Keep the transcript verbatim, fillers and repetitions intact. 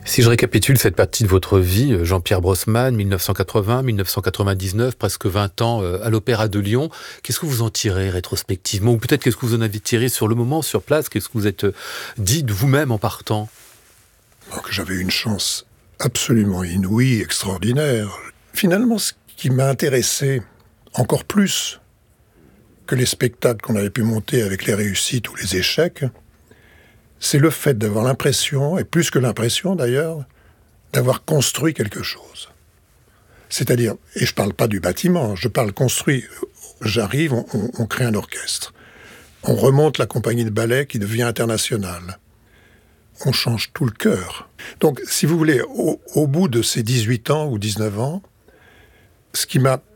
Si je récapitule cette partie de votre vie, Jean-Pierre Brossman, mille neuf cent quatre-vingts, mille neuf cent quatre-vingt-dix-neuf, presque vingt ans à l'Opéra de Lyon, qu'est-ce que vous en tirez rétrospectivement? Ou peut-être qu'est-ce que vous en avez tiré sur le moment, sur place? Qu'est-ce que vous êtes dit de vous-même en partant? Donc, j'avais une chance absolument inouïe, extraordinaire. Finalement, ce qui m'a intéressé encore plus que les spectacles qu'on avait pu monter avec les réussites ou les échecs, c'est le fait d'avoir l'impression, et plus que l'impression d'ailleurs, d'avoir construit quelque chose. C'est-à-dire, et je ne parle pas du bâtiment, je parle construit. J'arrive, on, on, on crée un orchestre. On remonte la compagnie de ballet qui devient internationale. On change tout le cœur. Donc, si vous voulez, au, au bout de ces dix-huit ans ou dix-neuf ans, ce qui m'a